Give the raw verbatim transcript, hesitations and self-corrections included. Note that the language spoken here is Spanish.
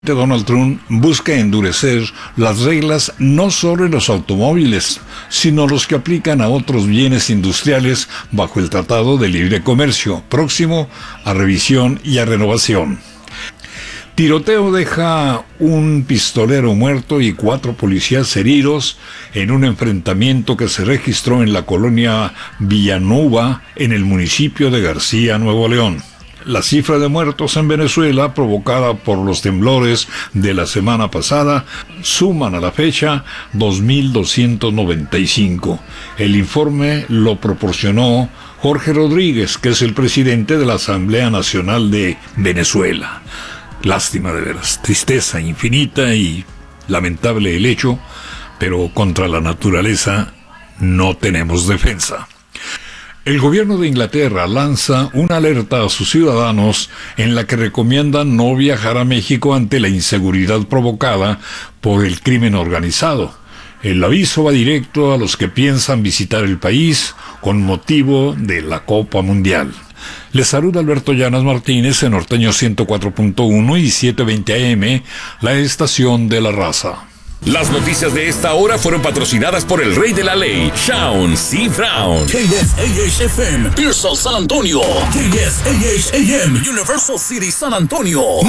Donald Trump busca endurecer las reglas no solo en los automóviles, sino los que aplican a otros bienes industriales bajo el Tratado de Libre Comercio, próximo a revisión y a renovación. Tiroteo deja un pistolero muerto y cuatro policías heridos en un enfrentamiento que se registró en la colonia Villanueva, en el municipio de García, Nuevo León. La cifra de muertos en Venezuela, provocada por los temblores de la semana pasada, suman a la fecha dos mil doscientos noventa y cinco. El informe lo proporcionó Jorge Rodríguez, que es el presidente de la Asamblea Nacional de Venezuela. Lástima de veras, tristeza infinita y lamentable el hecho, pero contra la naturaleza no tenemos defensa. El gobierno de Inglaterra lanza una alerta a sus ciudadanos en la que recomienda no viajar a México ante la inseguridad provocada por el crimen organizado. El aviso va directo a los que piensan visitar el país con motivo de la Copa Mundial. Les saluda Alberto Llanas Martínez en Norteño ciento cuatro punto uno y setecientos veinte A M, la estación de la raza. Las noticias de esta hora fueron patrocinadas por el rey de la ley, Shawn C. Brown. K S A H F M, Pearsall, San Antonio. K S A H A M, Universal City, San Antonio.